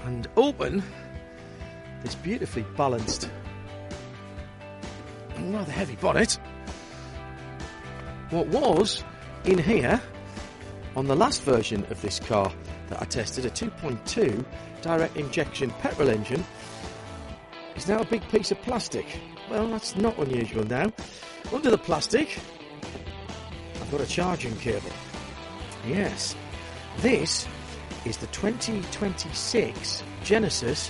and open this beautifully balanced and rather heavy bonnet. What was in here on the last version of this car that I tested, a 2.2 direct injection petrol engine, is now a big piece of plastic. Well, that's not unusual now. Under the plastic, I've got a charging cable. Yes, this is the 2026 Genesis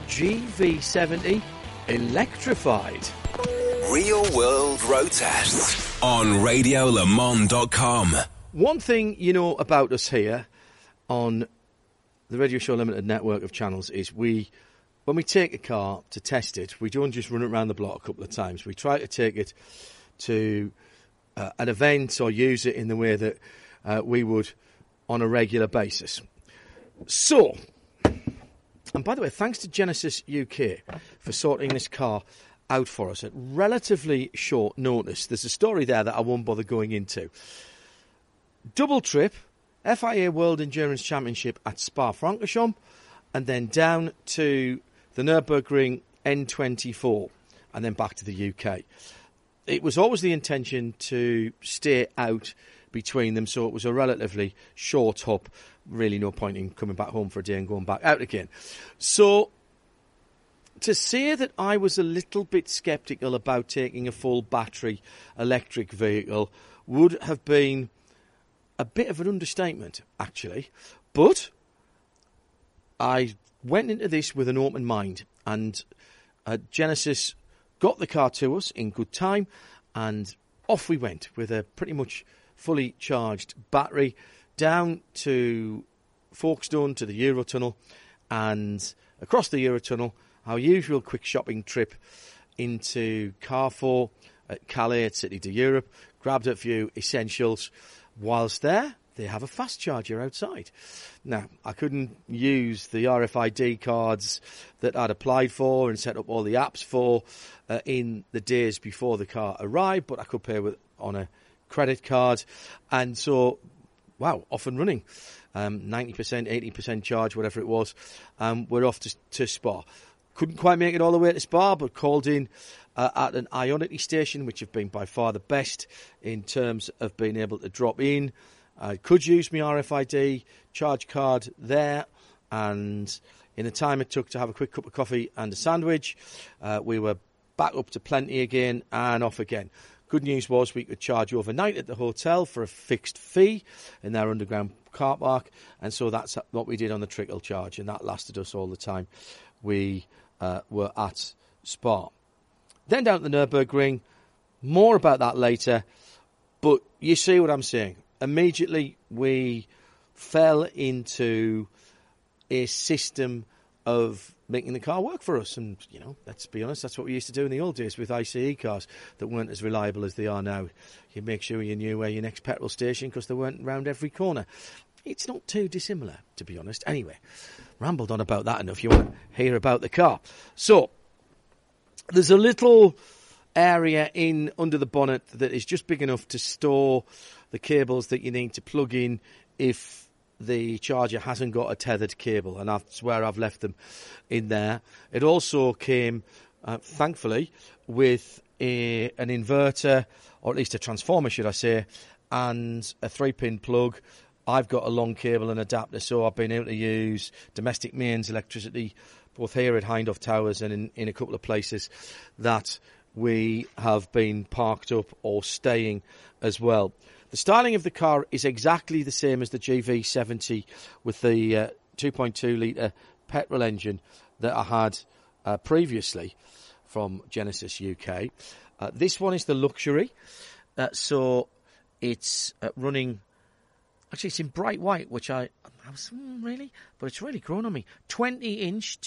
GV70 electrified. Real World Road Tests on RadioLeMans.com. One thing you know about us here on the Radio Show Limited network of channels is when we take a car to test it, we don't just run it around the block a couple of times. We try to take it to an event or use it in the way that we would on a regular basis. So, and by the way, thanks to Genesis UK for sorting this car out for us at relatively short notice. There's a story there that I won't bother going into. Double trip, FIA World Endurance Championship at Spa-Francorchamps, and then down to the Nürburgring N24, and then back to the UK. It was always the intention to stay out between them, so it was a relatively short hop. Really no point in coming back home for a day and going back out again. So, to say that I was a little bit sceptical about taking a full battery electric vehicle would have been a bit of an understatement, actually. But I went into this with an open mind, and Genesis got the car to us in good time, and off we went with a pretty much fully charged battery down to Folkestone, to the Eurotunnel, and across the Eurotunnel, our usual quick shopping trip into Carrefour at Calais at City de Europe, grabbed a few essentials. Whilst there, they have a fast charger outside. Now, I couldn't use the RFID cards that I'd applied for and set up all the apps for in the days before the car arrived, but I could pay on a credit card. And so, wow, off and running. 90%, 80% charge, whatever it was. We're off to Spa. Couldn't quite make it all the way to Spa, but called in at an Ionity station, which have been by far the best in terms of being able to drop in. I could use my RFID charge card there, and in the time it took to have a quick cup of coffee and a sandwich, we were back up to plenty again and off again. Good news was we could charge overnight at the hotel for a fixed fee in their underground car park, and so that's what we did on the trickle charge, and that lasted us all the time we were at Spa. Then down to the Nürburgring, more about that later, but you see what I'm saying. Immediately we fell into a system of making the car work for us, and, you know, let's be honest, that's what we used to do in the old days with ICE cars that weren't as reliable as they are now. You make sure you knew where your next petrol station, because they weren't round every corner. It's not too dissimilar, to be honest. Anyway, rambled on about that enough. You want to hear about the car. So, there's a little area in under the bonnet that is just big enough to store the cables that you need to plug in if the charger hasn't got a tethered cable, and that's where I've left them in there. It also came, thankfully, with an inverter, or at least a transformer, should I say, and a 3-pin plug. I've got a long cable and adapter, so I've been able to use domestic mains electricity, both here at Hindhoff Towers and in a couple of places that we have been parked up or staying as well. The styling of the car is exactly the same as the GV70 with the 2.2 litre petrol engine that I had previously from Genesis UK. This one is the luxury, so it's running. Actually, it's in bright white, which I was really, but it's really grown on me. 20-inch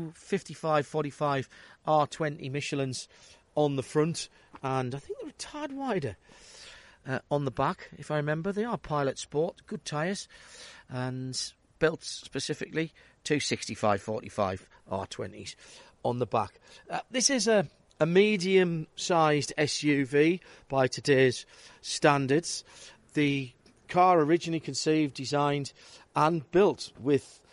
255/45 R20 Michelins on the front, and I think they're a tad wider on the back, if I remember. They are Pilot Sport, good tyres, and built specifically 265/45 R20s on the back. This is a medium-sized SUV by today's standards. The car originally conceived, designed and built with